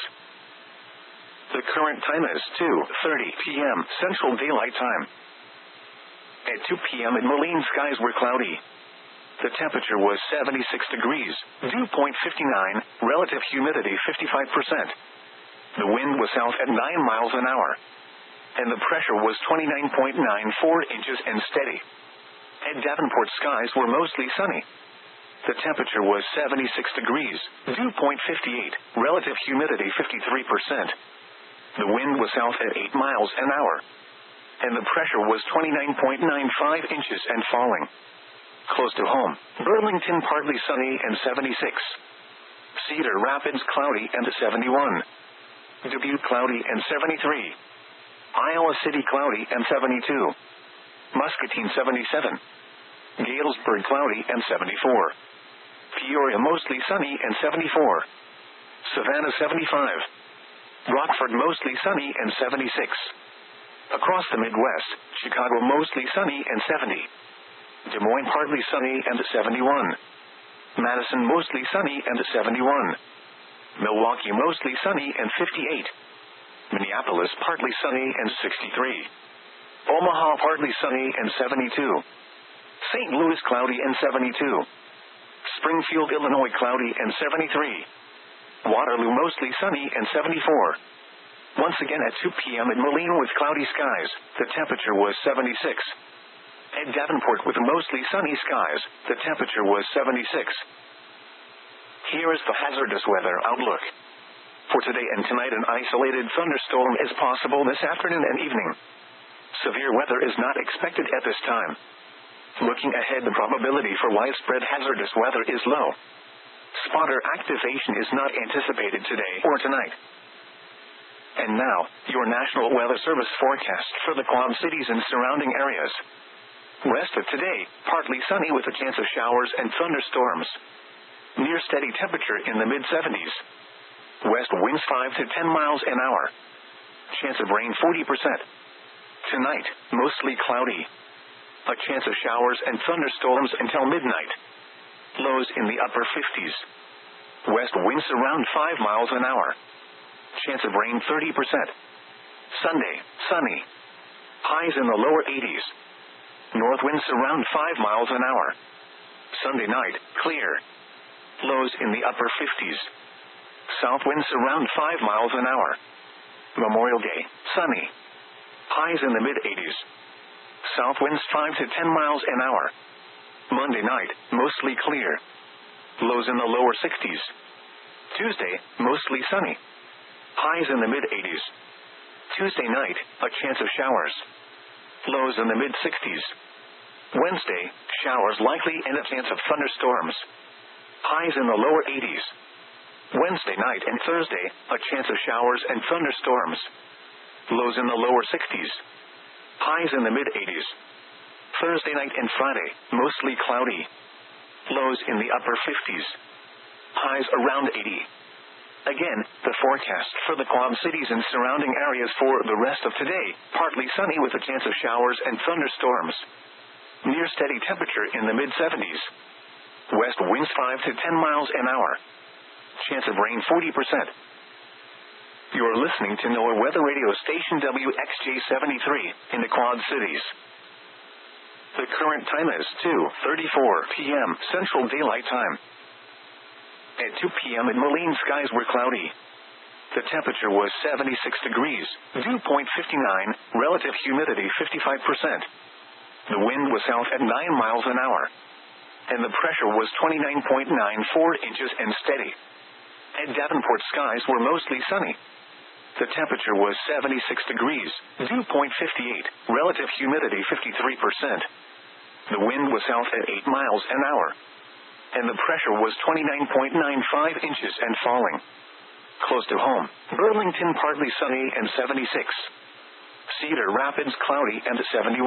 The current time is 2:30 p.m. Central Daylight Time. At 2 p.m. in Moline, skies were cloudy. The temperature was 76 degrees, dew point 59, relative humidity 55%. The wind was south at 9 miles an hour, and the pressure was 29.94 inches and steady. At Davenport, skies were mostly sunny. The temperature was 76 degrees, dew point 58, relative humidity 53%. The wind was south at 8 miles an hour, and the pressure was 29.95 inches and falling. Close to home, Burlington partly sunny and 76. Cedar Rapids cloudy and 71. Dubuque cloudy and 73. Iowa City cloudy and 72. Muscatine 77. Galesburg cloudy and 74. Peoria mostly sunny and 74. Savannah 75. Rockford mostly sunny and 76. Across the Midwest, Chicago mostly sunny and 70. Des Moines partly sunny and 71. Madison mostly sunny and 71. Milwaukee mostly sunny and 58. Minneapolis partly sunny and 63. Omaha partly sunny and 72. St. Louis cloudy and 72. Springfield, Illinois cloudy and 73. Waterloo mostly sunny and 74. Once again at 2 p.m. in Moline with cloudy skies, the temperature was 76. At Davenport with mostly sunny skies, the temperature was 76. Here is the hazardous weather outlook. For today and tonight, an isolated thunderstorm is possible this afternoon and evening. Severe weather is not expected at this time. Looking ahead, the probability for widespread hazardous weather is low. Spotter activation is not anticipated today or tonight. And now, your National Weather Service forecast for the Quad Cities and surrounding areas. Rest of today, partly sunny with a chance of showers and thunderstorms. Near steady temperature in the mid-70s. West winds 5 to 10 miles an hour. Chance of rain 40%. Tonight, mostly cloudy. A chance of showers and thunderstorms until midnight. Lows in the upper 50s. West winds around 5 miles an hour. Chance of rain 30%. Sunday, sunny. Highs in the lower 80s. North winds around 5 miles an hour. Sunday night, clear. Lows in the upper 50s. South winds around 5 miles an hour. Memorial Day, sunny. Highs in the mid-80s. South winds 5 to 10 miles an hour. Monday night, mostly clear. Lows in the lower 60s. Tuesday, mostly sunny. Highs in the mid-80s. Tuesday night, a chance of showers. Lows in the mid-60s. Wednesday, showers likely and a chance of thunderstorms. Highs in the lower 80s. Wednesday night and Thursday, a chance of showers and thunderstorms. Lows in the lower 60s. Highs in the mid-80s. Thursday night and Friday, mostly cloudy. Lows in the upper 50s. Highs around 80. Again, the forecast for the Quad Cities and surrounding areas for the rest of today, partly sunny with a chance of showers and thunderstorms. Near steady temperature in the mid-70s. West winds 5 to 10 miles an hour. Chance of rain 40%. You're listening to NOAA Weather Radio Station WXJ73 in the Quad Cities. The current time is 2:34 p.m. Central Daylight Time. At 2 p.m. in Moline, skies were cloudy. The temperature was 76 degrees, dew point 59, relative humidity 55%. The wind was south at 9 miles an hour, and the pressure was 29.94 inches and steady. At Davenport, skies were mostly sunny. The temperature was 76 degrees, dew point 58, relative humidity 53%. The wind was south at 8 miles an hour, and the pressure was 29.95 inches and falling. Close to home, Burlington partly sunny and 76. Cedar Rapids cloudy and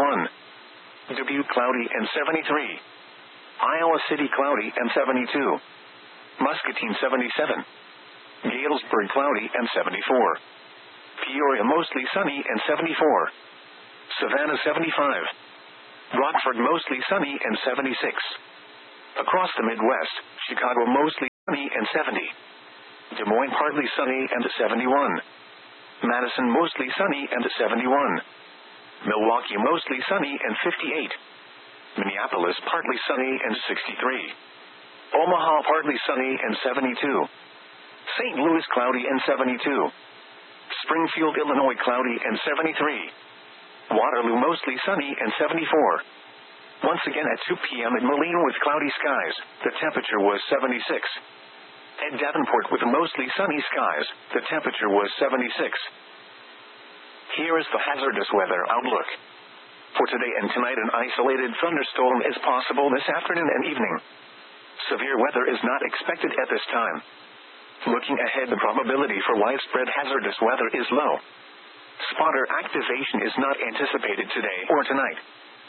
71. Dubuque cloudy and 73. Iowa City cloudy and 72. Muscatine 77. Galesburg cloudy and 74. Peoria mostly sunny and 74. Savannah 75. Rockford mostly sunny and 76. Across the Midwest, Chicago mostly sunny and 70. Des Moines partly sunny and 71. Madison mostly sunny and 71. Milwaukee mostly sunny and 58. Minneapolis partly sunny and 63. Omaha partly sunny and 72. St. Louis cloudy and 72. Springfield, Illinois cloudy and 73. Waterloo mostly sunny and 74. Once again at 2 p.m. in Moline with cloudy skies, the temperature was 76. At Davenport with mostly sunny skies, the temperature was 76. Here is the hazardous weather outlook. For today and tonight, an isolated thunderstorm is possible this afternoon and evening. Severe weather is not expected at this time. Looking ahead, the probability for widespread hazardous weather is low. Spotter activation is not anticipated today or tonight.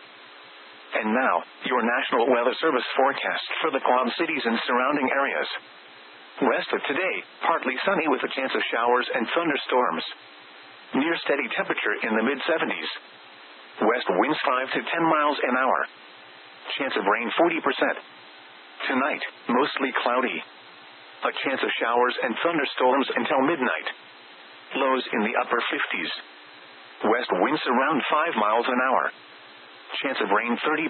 And now, your National Weather Service forecast for the Quad Cities and surrounding areas. West of today, partly sunny with a chance of showers and thunderstorms. Near steady temperature in the mid-70s. West winds 5 to 10 miles an hour. Chance of rain 40%. Tonight, mostly cloudy. A chance of showers and thunderstorms until midnight. Lows in the upper 50s. West winds around 5 miles an hour. Chance of rain 30%.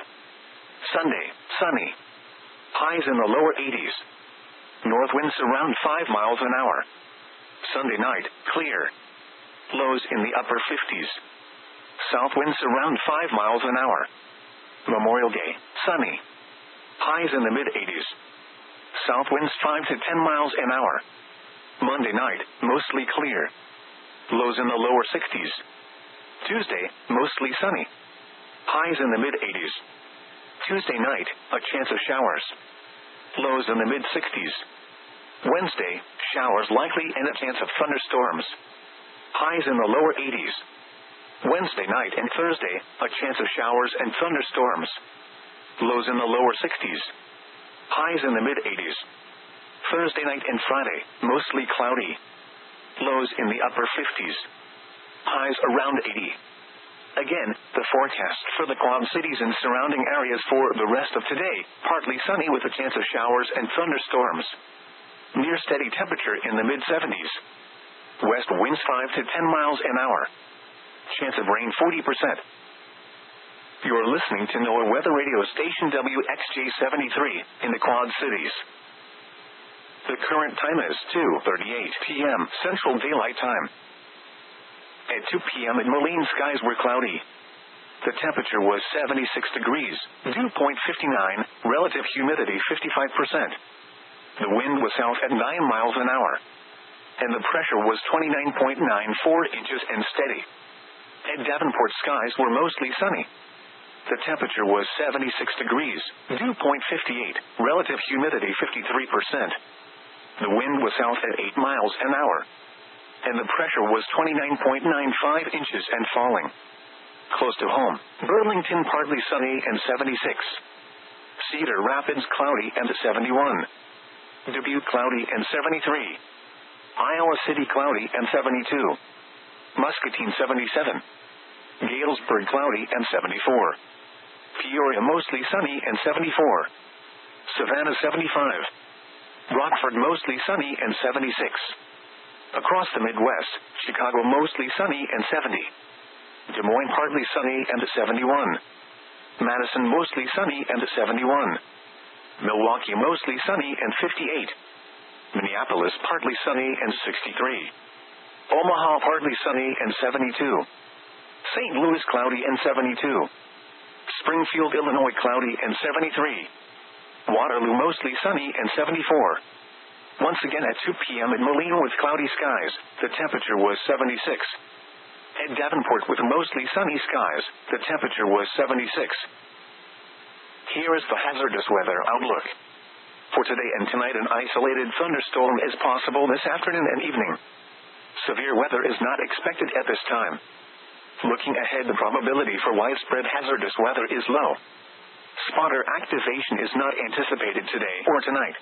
Sunday, sunny. Highs in the lower 80s. North winds around 5 miles an hour. Sunday night, clear. Lows in the upper 50s. South winds around 5 miles an hour. Memorial Day, sunny. Highs in the mid-80s. South winds 5 to 10 miles an hour. Monday night, mostly clear. Lows in the lower 60s. Tuesday, mostly sunny. Highs in the mid-80s. Tuesday night, a chance of showers. Lows in the mid-60s. Wednesday, showers likely and a chance of thunderstorms. Highs in the lower 80s. Wednesday night and Thursday, a chance of showers and thunderstorms. Lows in the lower 60s. Highs in the mid-80s. Thursday night and Friday, mostly cloudy. Lows in the upper 50s. Highs around 80. Again, the forecast for the Quad Cities and surrounding areas for the rest of today, partly sunny with a chance of showers and thunderstorms. Near steady temperature in the mid-70s. West winds 5 to 10 miles an hour. Chance of rain 40%. You're listening to NOAA Weather Radio Station WXJ-73 in the Quad Cities. The current time is 2:38 p.m. Central Daylight Time. At 2 p.m. in Moline, skies were cloudy. The temperature was 76 degrees, dew point 59, relative humidity 55%. The wind was south at 9 miles an hour. And the pressure was 29.94 inches and steady. At Davenport, skies were mostly sunny. The temperature was 76 degrees, dew point 58, relative humidity 53%. The wind was south at 8 miles an hour. And the pressure was 29.95 inches and falling. Close to home, Burlington partly sunny and 76. Cedar Rapids cloudy and 71. Dubuque cloudy and 73. Iowa City cloudy and 72. Muscatine 77. Galesburg cloudy and 74. Peoria mostly sunny and 74. Savannah 75. Rockford mostly sunny and 76. Across the Midwest, Chicago mostly sunny and 70. Des Moines partly sunny and 71. Madison mostly sunny and 71. Milwaukee mostly sunny and 58. Minneapolis partly sunny and 63. Omaha partly sunny and 72. St. Louis cloudy and 72. Springfield, Illinois cloudy and 73. Waterloo mostly sunny and 74. Once again at 2 p.m. in Moline with cloudy skies, the temperature was 76. At Davenport with mostly sunny skies, the temperature was 76. Here is the hazardous weather outlook. For today and tonight, an isolated thunderstorm is possible this afternoon and evening. Severe weather is not expected at this time. Looking ahead, the probability for widespread hazardous weather is low. Spotter activation is not anticipated today or tonight.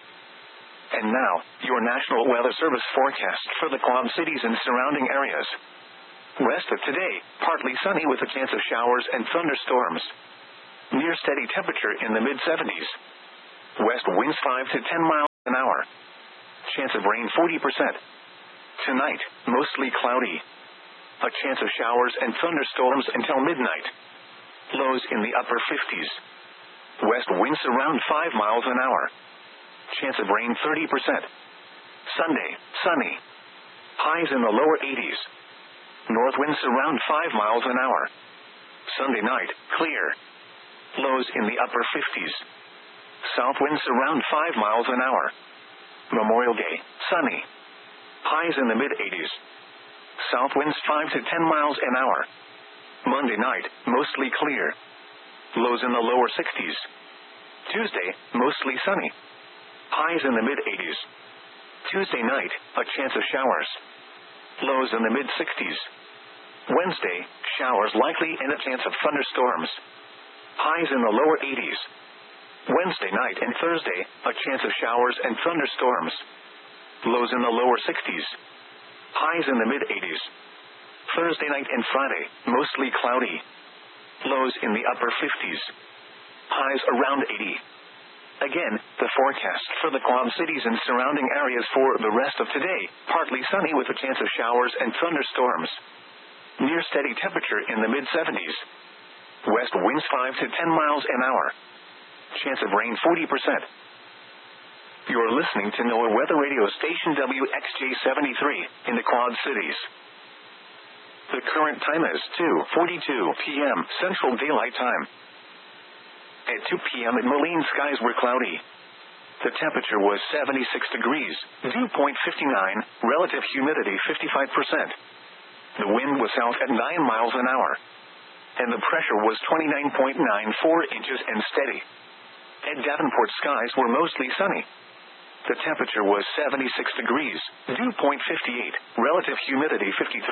And now, your National Weather Service forecast for the Quad Cities and surrounding areas. West of today, partly sunny with a chance of showers and thunderstorms. Near steady temperature in the mid-70s. West winds 5 to 10 miles hour. Chance of rain 40%. Tonight, mostly cloudy. A chance of showers and thunderstorms until midnight. Lows in the upper 50s. West winds around 5 miles an hour. Chance of rain 30%. Sunday, sunny. Highs in the lower 80s. North winds around 5 miles an hour. Sunday night, clear. Lows in the upper 50s. South winds around 5 miles an hour. Memorial Day, sunny. Highs in the mid-80s. South winds 5 to 10 miles an hour. Monday night, mostly clear. Lows in the lower 60s. Tuesday, mostly sunny. Highs in the mid-80s. Tuesday night, a chance of showers. Lows in the mid-60s. Wednesday, showers likely and a chance of thunderstorms. Highs in the lower 80s. Wednesday night and Thursday, a chance of showers and thunderstorms. Lows in the lower 60s. Highs in the mid-80s. Thursday night and Friday, mostly cloudy. Lows in the upper 50s. Highs around 80. Again, the forecast for the Quad Cities and surrounding areas for the rest of today, partly sunny with a chance of showers and thunderstorms. Near steady temperature in the mid-70s. West winds 5 to 10 miles an hour. Chance of rain 40%. You're listening to NOAA Weather Radio Station WXJ73 in the Quad Cities. The current time is 2:42 p.m. Central Daylight Time. At 2 p.m. in Moline, skies were cloudy. The temperature was 76 degrees, dew point 59, relative humidity 55%. The wind was south at 9 miles an hour. And the pressure was 29.94 inches and steady. At Davenport, skies were mostly sunny. The temperature was 76 degrees, dew point 58, relative humidity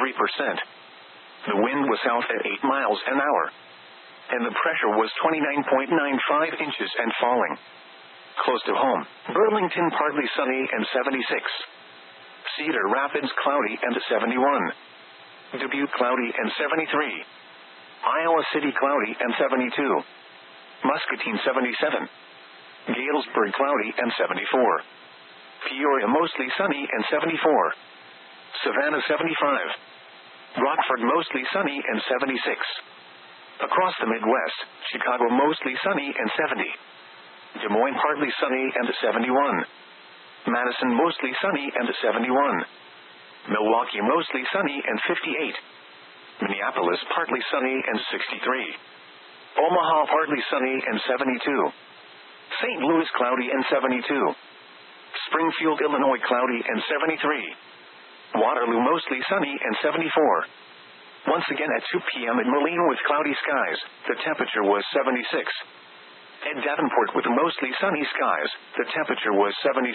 53%. The wind was south at 8 miles an hour. And the pressure was 29.95 inches and falling. Close to home, Burlington partly sunny and 76. Cedar Rapids cloudy and 71. Dubuque cloudy and 73. Iowa City cloudy and 72. Muscatine 77. Galesburg cloudy and 74. Peoria mostly sunny and 74. Savannah 75. Rockford mostly sunny and 76. Across the Midwest, Chicago mostly sunny and 70. Des Moines partly sunny and 71. Madison mostly sunny and 71. Milwaukee mostly sunny and 58. Minneapolis partly sunny and 63. Omaha partly sunny and 72. St. Louis cloudy and 72. Springfield, Illinois cloudy and 73. Waterloo mostly sunny and 74. Once again at 2 p.m. in Moline with cloudy skies, the temperature was 76. At Davenport with mostly sunny skies, the temperature was 76.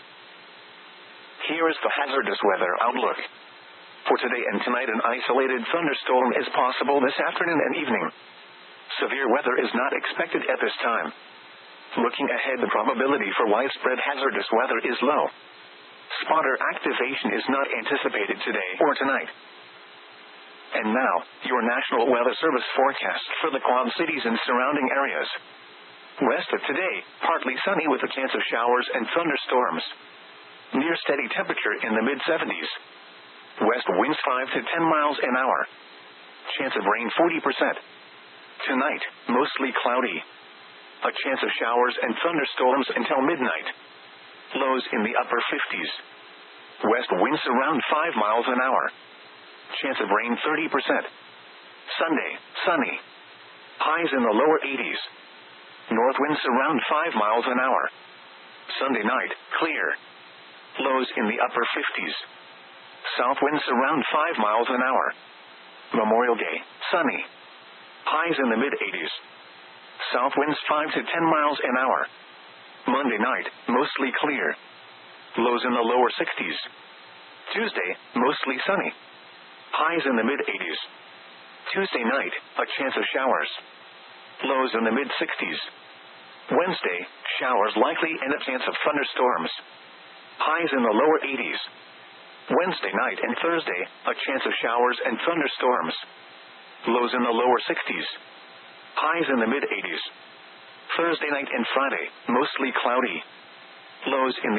Here is the hazardous weather outlook. For today and tonight, an isolated thunderstorm is possible this afternoon and evening. Severe weather is not expected at this time. Looking ahead, the probability for widespread hazardous weather is low. Spotter activation is not anticipated today or tonight. And now, your National Weather Service forecast for the Quad Cities and surrounding areas. West of today, partly sunny with a chance of showers and thunderstorms. Near steady temperature in the mid-70s. West winds 5 to 10 miles an hour. Chance of rain 40%. Tonight, mostly cloudy. A chance of showers and thunderstorms until midnight. Lows in the upper 50s. West winds around 5 miles an hour. Chance of rain 30%. Sunday, sunny. Highs in the lower 80s. North winds around 5 miles an hour. Sunday night, clear. Lows in the upper 50s. South winds around 5 miles an hour. Memorial Day, sunny. Highs in the mid-80s. South winds 5 to 10 miles an hour. Monday night, mostly clear. Lows in the lower 60s. Tuesday, mostly sunny. Highs in the mid-80s. Tuesday night, a chance of showers. Lows in the mid-60s. Wednesday, showers likely and a chance of thunderstorms. Highs in the lower 80s. Wednesday night and Thursday, a chance of showers and thunderstorms. Lows in the lower 60s. Highs in the mid-80s. Thursday night and Friday, mostly cloudy. Lows in the